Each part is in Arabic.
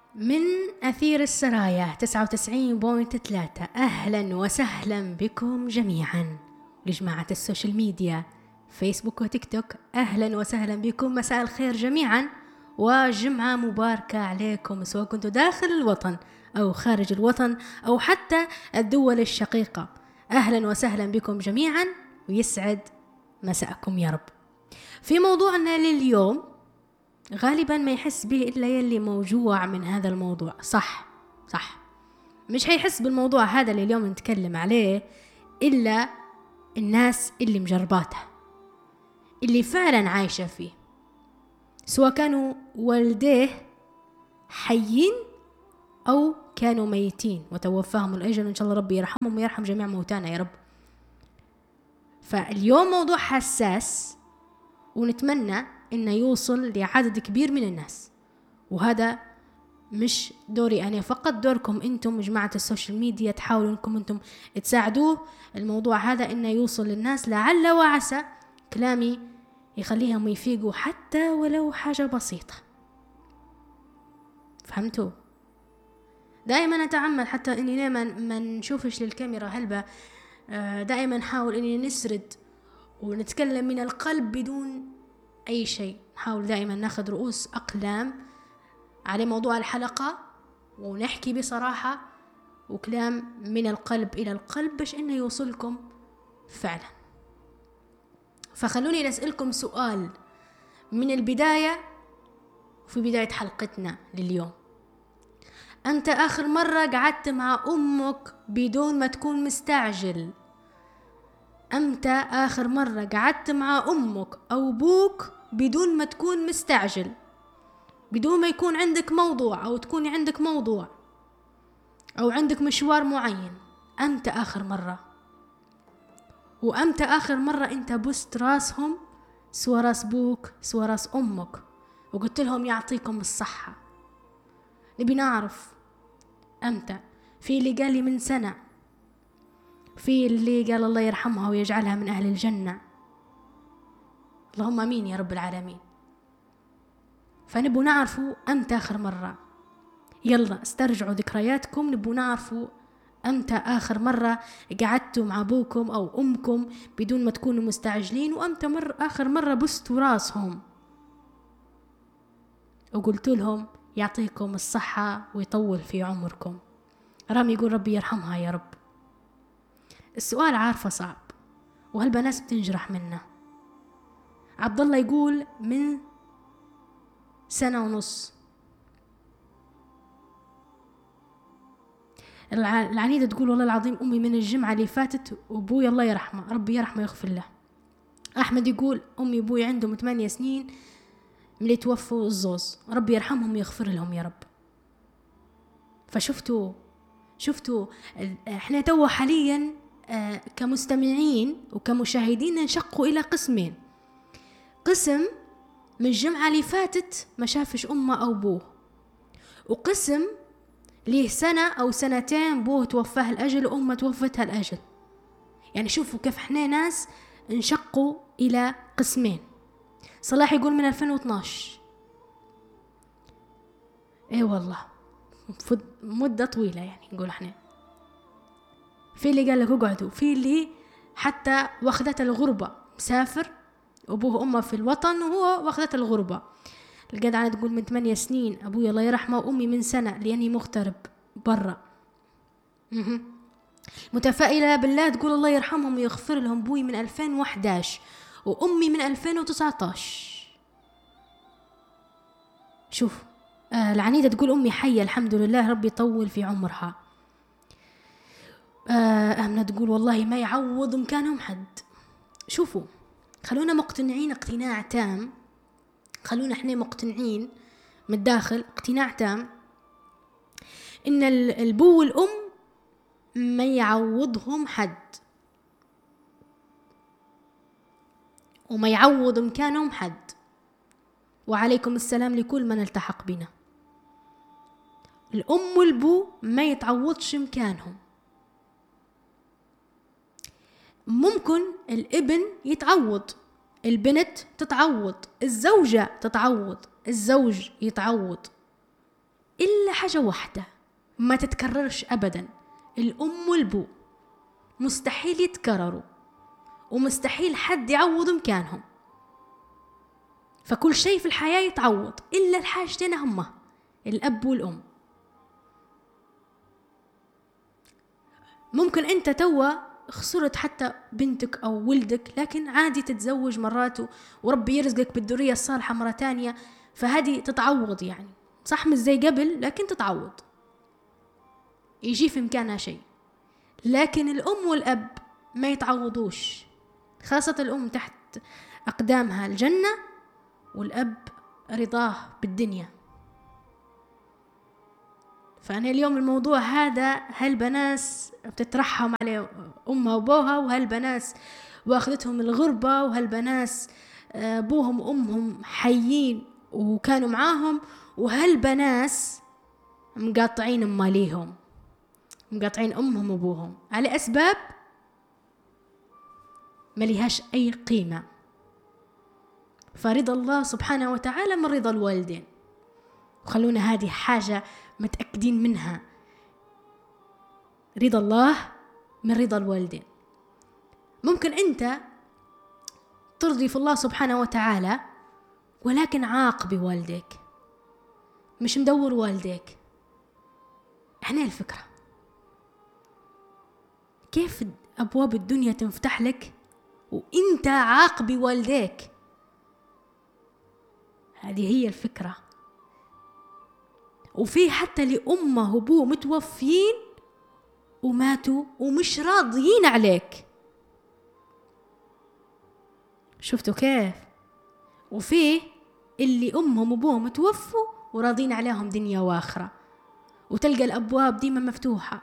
من أثير السرايا 99.3. أهلا وسهلا بكم جميعا لجماعة السوشيال ميديا فيسبوك وتيك توك. أهلا وسهلا بكم، مساء الخير جميعا وجمعة مباركة عليكم، سواء كنتوا داخل الوطن أو خارج الوطن أو حتى الدول الشقيقة. أهلا وسهلا بكم جميعا ويسعد مساءكم يا رب. في موضوعنا لليوم غالبا ما يحس به إلا يلي موجوع من هذا الموضوع. صح مش هيحس بالموضوع هذا اللي اليوم نتكلم عليه إلا الناس اللي مجرباته، اللي فعلا عايشة فيه، سواء كانوا والديه حيين أو كانوا ميتين وتوفاهم الأجل، وإن شاء الله ربي يرحمهم ويرحم جميع موتانا يا رب. فاليوم موضوع حساس ونتمنى إنه يوصل لعدد كبير من الناس، وهذا مش دوري أنا فقط، دوركم أنتم جماعة السوشيال ميديا، تحاولوا أنكم أنتم تساعدوه الموضوع هذا إنه يوصل للناس، لعل وعسى كلامي يخليهم يفيقوا حتى ولو حاجة بسيطة. فهمتوا؟ دائما أتعمد حتى إني ما نشوفش للكاميرا هلبة، دائما نحاول إني نسرد ونتكلم من القلب بدون أي شيء. نحاول دائما ناخذ رؤوس أقلام على موضوع الحلقة ونحكي بصراحة وكلام من القلب إلى القلب باش إنه يوصلكم فعلا. فخلوني نسألكم سؤال من البداية في بداية حلقتنا لليوم. أنت آخر مرة قعدت مع أمك بدون ما تكون مستعجل؟ أمتى آخر مرة قعدت مع أمك أو أبوك بدون ما تكون مستعجل، بدون ما يكون عندك موضوع أو تكون عندك موضوع أو عندك مشوار معين؟ أمتى آخر مرة؟ وأمتى آخر مرة أنت بست راسهم، سوى راس بوك سوى راس أمك، وقلت لهم يعطيكم الصحة؟ نبي نعرف أمتى. في اللي قال لي من سنة، في اللي قال الله يرحمها ويجعلها من أهل الجنة، اللهم أمين يا رب العالمين. فنبو نعرفوا أمتى آخر مرة. يلا استرجعوا ذكرياتكم، نبو نعرفوا أمتى آخر مرة قعدتوا مع أبوكم أو أمكم بدون ما تكونوا مستعجلين، وأمتى آخر مرة بستوا راسهم وقلتوا لهم يعطيكم الصحة ويطول في عمركم. رامي يقول ربي يرحمها يا رب. السؤال عارفة صعب وهالبناس بتنجرح منه. عبد الله يقول من 1.5 سنة. العنيدة تقول والله العظيم أمي من الجمعة اللي فاتت وأبوي الله يرحمه ربي يرحمه يغفر له. أحمد يقول أمي أبوي عندهم 8 سنين من اللي توفوا الزوز، ربي يرحمهم ويغفر لهم يا رب. فشفتوا احنا تو حاليا كمستمعين وكمشاهدين نشقوا إلى قسمين. قسم من الجمعة اللي فاتت ما شافش أمه أو بوه، وقسم ليه 1 أو 2 بوه توفاه الأجل وأمه توفتها الأجل. يعني شوفوا كيف احنا ناس انشقوا إلى قسمين. صلاح يقول من 2012. ايه والله مدة طويلة يعني نقول احنا. في اللي قال لك اقعدوا، في اللي حتى واخدت الغربة، مسافر أبوه وأمه في الوطن وهو واخدت الغربة. الجدعنة تقول من 8 سنين أبوي الله يرحمه وأمي من 1 سنة لأني مغترب برا. متفائلة بالله تقول الله يرحمهم ويغفر لهم، أبوي من 2011 وأمي من 2019. شوف العنيدة تقول أمي حية الحمد لله ربي يطول في عمرها. أمنة تقول والله ما يعوض مكانهم حد. شوفوا خلونا مقتنعين اقتناع تام، خلونا احنا مقتنعين من الداخل اقتناع تام ان البو والأم ما يعوضهم حد وما يعوض مكانهم حد. وعليكم السلام لكل من التحق بنا. الأم والبو ما يتعوضش مكانهم. ممكن الابن يتعوض، البنت تتعوض، الزوجة تتعوض، الزوج يتعوض، إلا حاجة واحدة ما تتكررش أبدا، الأم والبو مستحيل يتكرروا، ومستحيل حد يعوض مكانهم. فكل شيء في الحياة يتعوض إلا الحاجتين هما الأب والأم. ممكن أنت توا خسرت حتى بنتك أو ولدك، لكن عادي تتزوج مرات وربي يرزقك بالذرية الصالحة مرة تانية، فهذه تتعوض يعني، صح مش زي قبل لكن تتعوض، يجي في مكانها شيء. لكن الأم والأب ما يتعوضوش، خاصة الأم تحت أقدامها الجنة، والأب رضاه بالدنيا. فأنا اليوم الموضوع هذا، هالبناس بتترحم على أمها وأبوها، وهالبناس واخذتهم الغربة، وهالبناس أبوهم وأمهم حيين وكانوا معاهم، وهالبناس مقاطعين أماليهم، مقاطعين أمهم وأبوهم على أسباب ما لهاش أي قيمة. فرضا الله سبحانه وتعالى من رضا الوالدين، وخلونا هذه حاجة متأكدين منها، رضا الله من رضا الوالدين. ممكن أنت ترضي في الله سبحانه وتعالى ولكن عاقب والديك، مش مدور والديك. هنا الفكرة، كيف أبواب الدنيا تنفتح لك وإنت عاقب والديك؟ هذه هي الفكرة. وفي حتى لأمه وأبوه متوفين وماتوا ومش راضيين عليك، شفتوا كيف؟ وفي اللي أمهم وأبوهم متوفوا وراضين عليهم دنيا وآخرة، وتلقى الأبواب ديما مفتوحة.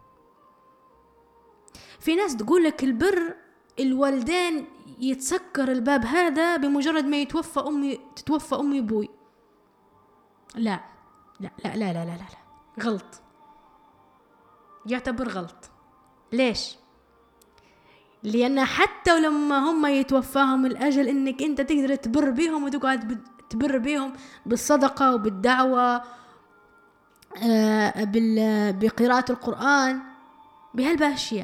في ناس تقولك البر الوالدين يتسكر الباب هذا بمجرد ما تتوفى أمي وأبوي. لا لا لا لا لا لا لا، غلط، يعتبر غلط. ليش؟ لأن حتى لما هم يتوفاهم الأجل إنك أنت تقدر تبر بيهم وتقعد تبر بيهم بالصدقة وبالدعوة، بقراءة القرآن، بهالباشية.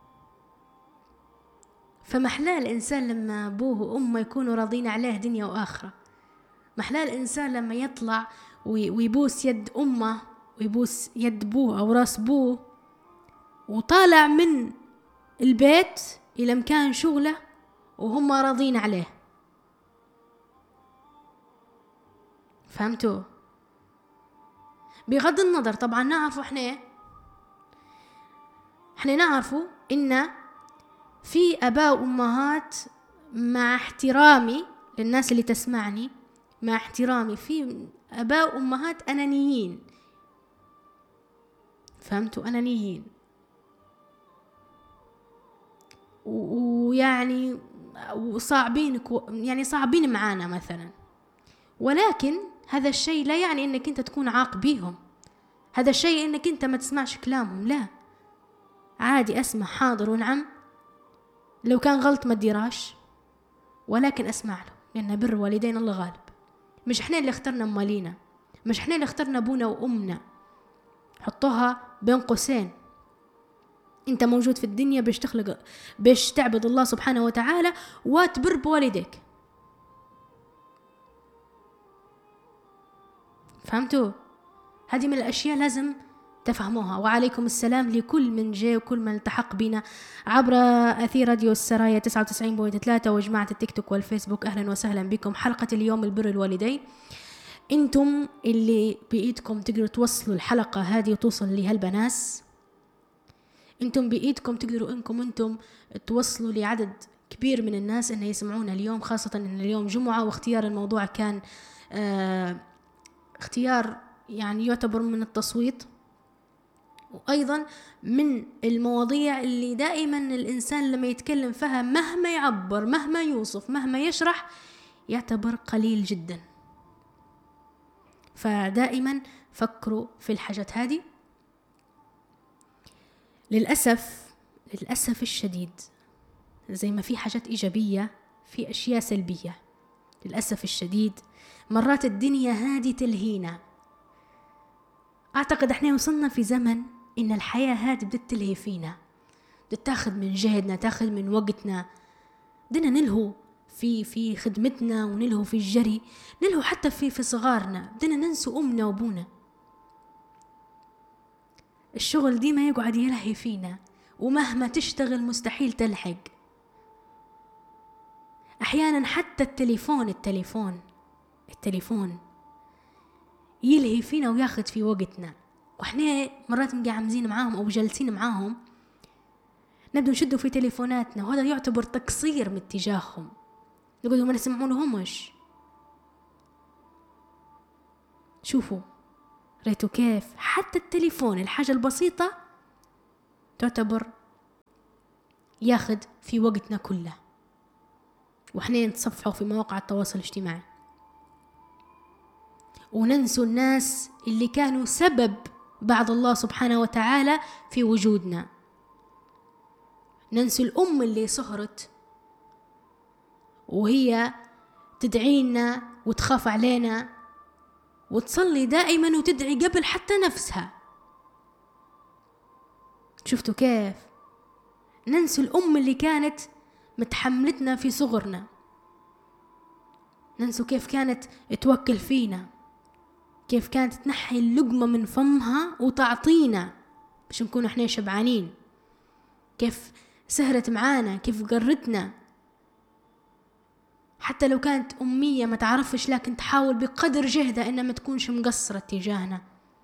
فمحلاه الإنسان لما أبوه وأمه يكونوا راضين عليه دنيا وآخرة. محلاه الإنسان لما يطلع ويبوس يد أمه ويبوس يد أبوه أو راس أبوه، وطالع من البيت إلى مكان شغله وهم راضين عليه. فهمتوا؟ بغض النظر طبعا نعرفوا احنا نعرفوا إن في أباء وأمهات، مع احترامي للناس اللي تسمعني، مع احترامي، في أباء وأمهات أنانيين. فهمتوا؟ أنانيين، ويعني وصعبين، يعني صعبين معانا مثلا. ولكن هذا الشيء لا يعني انك انت تكون عاق بيهم، هذا الشيء انك انت ما تسمعش كلامهم، لا، عادي اسمع، حاضر ونعم، لو كان غلط ما تديراش، ولكن اسمع له، لان بر والدين الله غالب. مش احنا اللي اخترنا امالينا، مش احنا اللي اخترنا ابونا وامنا، حطوها بين قوسين. انت موجود في الدنيا باش تعبد الله سبحانه وتعالى وتبر بوالديك. فهمتوا؟ هذه من الاشياء لازم تفهموها. وعليكم السلام لكل من جاء وكل من التحق بنا عبر اثير راديو السرايا 99.3 وجماعة التيك توك والفيسبوك. اهلا وسهلا بكم. حلقة اليوم البر الوالدين. انتم اللي بايدكم تقدروا توصلوا الحلقة هذه وتوصل لهالبناس، انتم بايدكم تقدروا انتم توصلوا لعدد كبير من الناس انه يسمعونا اليوم، خاصة ان اليوم جمعة واختيار الموضوع كان اختيار يعني يعتبر من التصويت، وأيضا من المواضيع اللي دائما الإنسان لما يتكلم فيها مهما يعبر مهما يوصف مهما يشرح يعتبر قليل جدا. فدائما فكروا في الحاجات هذه. للأسف الشديد، زي ما في حاجات إيجابية في أشياء سلبية. للأسف الشديد مرات الدنيا هذه تلهينا، أعتقد إحنا وصلنا في زمن إن الحياة هذه بدها تلهي فينا، بدها تاخذ من جهدنا، تاخذ من وقتنا، بدنا نلهو في خدمتنا ونلهو في الجري، نلهو حتى في صغارنا، بدنا ننسوا أمنا وأبونا. الشغل ديما يقعد يلهي فينا، ومهما تشتغل مستحيل تلحق. أحيانا حتى التليفون يلهي فينا وياخد في وقتنا، وإحنا مرات مقعمزين معاهم أو جالسين معاهم نبدأ نشدوا في تليفوناتنا، وهذا يعتبر تقصير من اتجاههم، نقولوا ما نسمعوا لهمش. شوفوا ريتوا كيف حتى التليفون الحاجة البسيطة تعتبر ياخد في وقتنا كله، وإحنا نتصفحوا في مواقع التواصل الاجتماعي، وننسوا الناس اللي كانوا سبب بعد الله سبحانه وتعالى في وجودنا. ننسوا الأم اللي سهرت وهي تدعينا وتخاف علينا وتصلي دائما وتدعي قبل حتى نفسها. شفتوا كيف؟ ننسوا الأم اللي كانت متحملتنا في صغرنا، ننسوا كيف كانت توكل فينا، كيف كانت تنحي اللقمة من فمها وتعطينا باش نكون احنا شبعانين، كيف سهرت معانا، كيف قرتنا، حتى لو كانت أمية ما تعرفش لكن تحاول بقدر جهدها إنها ما تكونش مقصرة تجاهنا.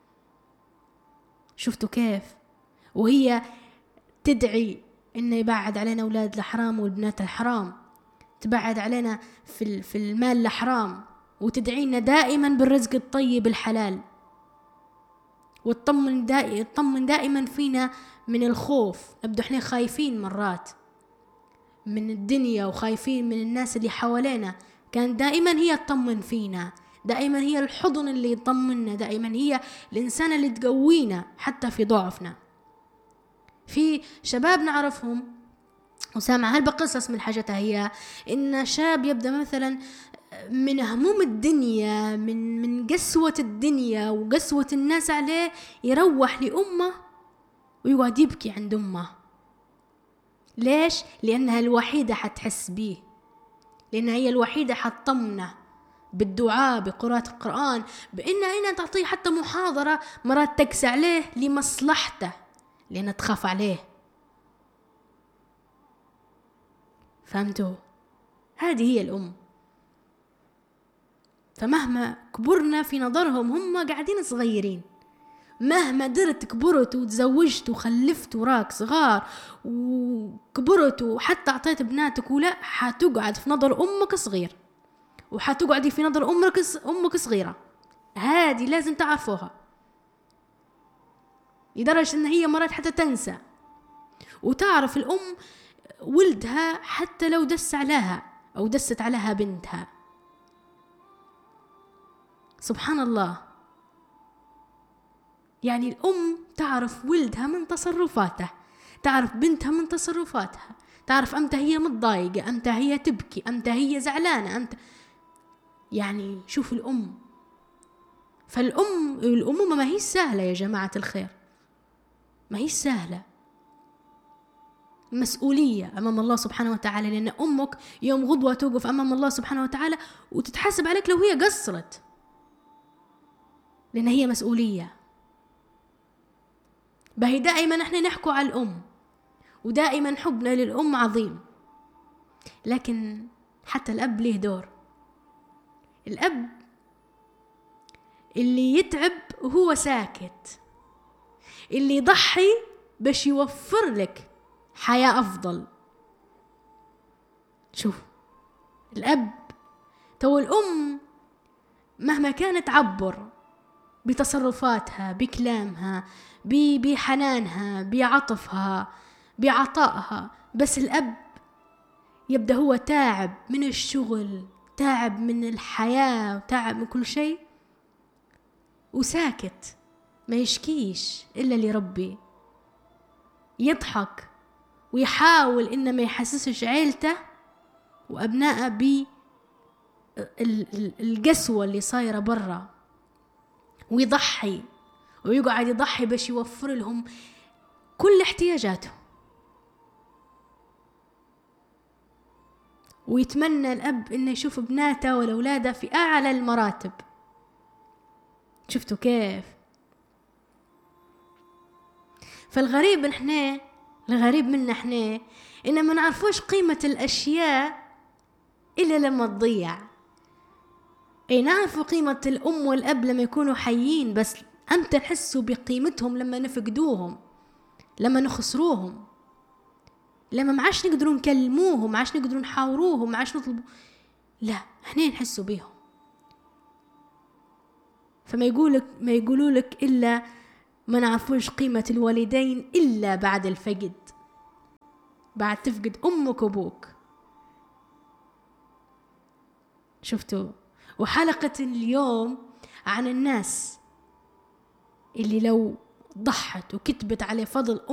شفتوا كيف؟ وهي تدعي إنه يبعد علينا أولاد الحرام والبنات الحرام، تبعد علينا في المال الحرام، وتدعينا دائما بالرزق الطيب الحلال، وتطمن دائما فينا من الخوف. نبدو احنا خايفين مرات من الدنيا وخايفين من الناس اللي حوالينا، كان دائما هي تطمن فينا، دائما هي الحضن اللي يطمننا، دائما هي الإنسان اللي تقوينا حتى في ضعفنا. في شباب نعرفهم وسامع هالبقصص من حاجتها هي إن شاب يبدأ مثلا من هموم الدنيا، من قسوة الدنيا وقسوة الناس عليه، يروح لأمه ويقعد يبكي عند أمه. ليش؟ لأنها الوحيدة حتحس بيه، لأنها هي الوحيدة حتطمنه بالدعاء، بقراءة القرآن، بأنها تعطيه حتى محاضرة مرات تكسى عليه لمصلحته، لأنها تخاف عليه. فهمتوا؟ هذه هي الأم. فمهما كبرنا في نظرهم هم قاعدين صغيرين، مهما درت كبرت وتزوجت وخلفت وراك صغار وكبرت وحتى أعطيت بناتك ولا، حتقعد في نظر أمك صغير، وحتقعدي في نظر أمك صغيرة. هذه لازم تعرفوها، لدرجة أن هي مرات حتى تنسى وتعرف الأم ولدها حتى لو دس عليها أو دست عليها بنتها. سبحان الله. يعني الأم تعرف ولدها من تصرفاته، تعرف بنتها من تصرفاتها، تعرف أمتى هي متضايقة، أمتى هي تبكي، أمتى هي زعلانة، أمتى. يعني شوف الأم. الأمومة ما هي سهلة يا جماعة الخير، ما هي سهلة، مسؤولية أمام الله سبحانه وتعالى، لأن أمك يوم غضوة توقف أمام الله سبحانه وتعالى وتتحاسب عليك لو هي قصرت، لأن هي مسؤولية. بهي دائما احنا نحكوا على الأم، ودائما حبنا للأم عظيم، لكن حتى الأب له دور. الأب اللي يتعب وهو ساكت، اللي يضحي باش يوفر لك حياة أفضل. شوف الأب، تو الأم مهما كانت تعبر بتصرفاتها، بكلامها، بحنانها، بعطفها، بعطائها، بس الأب يبدأ هو تاعب من الشغل، تاعب من الحياة، تاعب من كل شيء، وساكت ما يشكيش إلا لربي، يضحك ويحاول إنه ما يحسسش عيلته وأبنائه بالقسوة اللي صايرة برا، ويضحي ويقعد يضحي باش يوفر لهم كل احتياجاتهم. ويتمنى الأب إنه يشوف بناته ولا أولاده في أعلى المراتب. شفتوا كيف؟ فالغريب منا إحنا إن ما نعرفوش قيمة الأشياء إلا لما تضيع. نعرفوا قيمة الأم والأب لما يكونوا حيين، بس أمتى نحسوا بقيمتهم؟ لما نفقدوهم، لما نخسروهم، لما ما عادش نقدروا نكلموهم، ما عادش نقدروا نحاوروهم، ما عادش نطلبوا، لا احنا نحسوا بيهم. فما يقولوا لك إلا ما نعرفوش قيمة الوالدين إلا بعد الفقد، بعد تفقد أمك وأبوك. شفتوا؟ وحلقة اليوم عن الناس اللي لو ضحت وكتبت على فضل